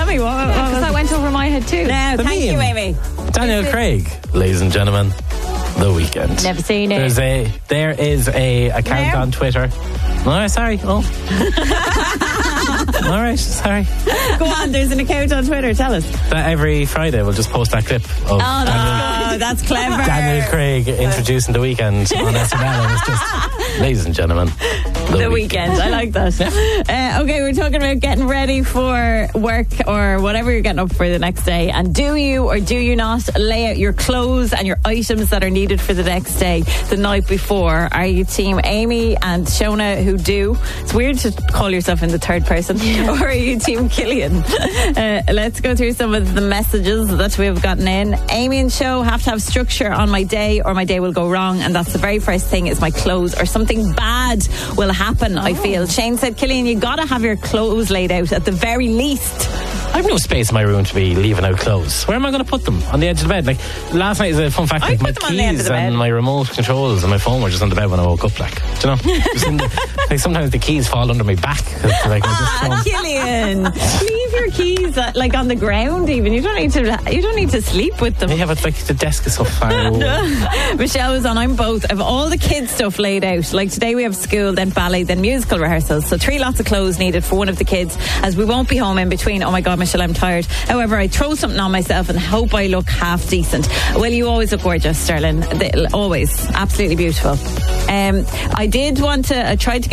me what Because I went over my head too. No, thank you, Amy. Daniel Craig, ladies and gentlemen, The Weeknd. Never seen it. There is a account on Twitter. Oh, sorry. Oh. All right, sorry. Go on, there's an account on Twitter, tell us. That every Friday we'll just post that clip of That's clever. Daniel Craig introducing The Weeknd on SNL, and it's just, ladies and gentlemen, The Weeknd. I like that. Okay, we're talking about getting ready for work or whatever you're getting up for the next day. And do you or do you not lay out your clothes and your items that are needed for the next day the night before? Are you team Amy and Shona who do? It's weird to call yourself in the third person. Or are you team Killian? Let's go through some of the messages that we've gotten in. Amy and Sho have to have structure on my day or my day will go wrong, and that's the very first thing is my clothes, or something bad will happen, I feel. Shane said, Killian, you gotta have your clothes laid out at the very least. I have no space in my room to be leaving out clothes. Where am I going to put them? On the edge of the bed? Like, last night is a fun fact. Like, my keys and my remote controls and my phone were just on the bed when I woke up. Like, do you know? Like, sometimes the keys fall under my back. Like, Killian, leave your keys like on the ground. Even you don't need to sleep with them. Yeah, but like the desk is so far away. Michelle was on. I'm both. I have all the kids' stuff laid out. Like today we have school, then ballet, then musical rehearsals. So 3 lots of clothes needed for one of the kids, as we won't be home in between. Oh my God, Michelle, I'm tired. However, I throw something on myself and hope I look half decent. Well, you always look gorgeous, Sterling. Always. Absolutely beautiful. I did want to, I tried to get